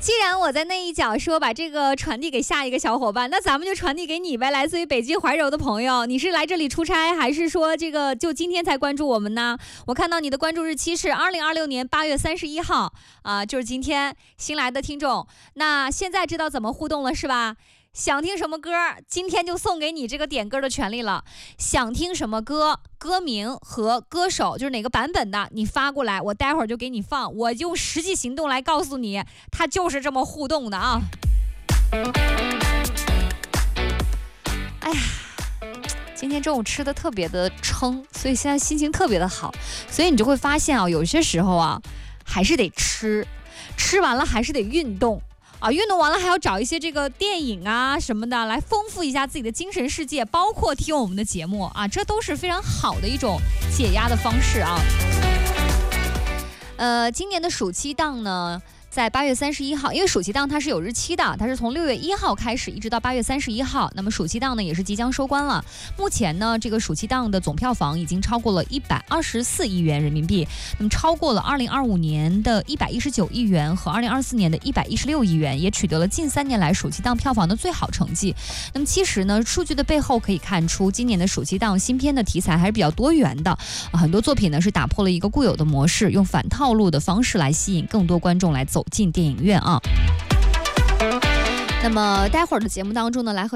既然我在那一脚说把这个传递给下一个小伙伴，那咱们就传递给你呗。来自于北京怀柔的朋友，你是来这里出差，还是说这个就今天才关注我们呢？我看到你的关注日期是2026年8月31号就是今天新来的听众。那现在知道怎么互动了是吧？想听什么歌，今天就送给你这个点歌的权利了。想听什么歌，歌名和歌手就是哪个版本的，你发过来，我待会儿就给你放。我用实际行动来告诉你，它就是这么互动的啊。哎呀，今天中午吃的特别的撑，所以现在心情特别的好。所以你就会发现有些时候还是得吃，吃完了还是得运动。运动完了还要找一些这个电影什么的来丰富一下自己的精神世界，包括听我们的节目这都是非常好的一种解压的方式今年的暑期档呢，在8月31号，因为暑期档它是有日期的，它是从6月1号开始一直到8月31号。那么暑期档呢也是即将收官了。目前呢，这个暑期档的总票房已经超过了124亿元人民币，那么超过了2025年的119亿元和2024年的116亿元，也取得了近3年来暑期档票房的最好成绩。那么其实呢，数据的背后可以看出，今年的暑期档新片的题材还是比较多元的，很多作品呢是打破了一个固有的模式，用反套路的方式来吸引更多观众来走进电影院那么待会儿的节目当中呢，来和